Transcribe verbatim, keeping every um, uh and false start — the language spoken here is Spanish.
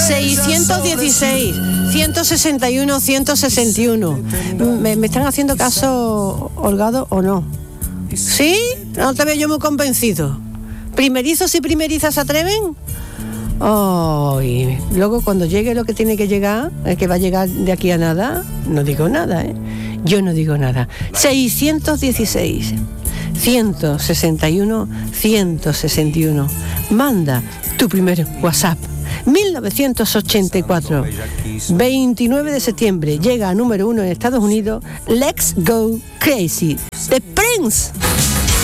seiscientos dieciséis, ciento sesenta y uno, ciento sesenta y uno. ¿Me, me están haciendo caso, Holgado, o no? ¿Sí? No te veo yo muy convencido. ¿Primerizos y primerizas se atreven? Oh, y luego cuando llegue lo que tiene que llegar, el que va a llegar de aquí a nada, no digo nada, ¿eh? Yo no digo nada. seiscientos dieciséis, ciento sesenta y uno, ciento sesenta y uno. Manda tu primer WhatsApp. mil novecientos ochenta y cuatro, veintinueve de septiembre, llega a número uno en Estados Unidos, Let's Go Crazy, de Prince.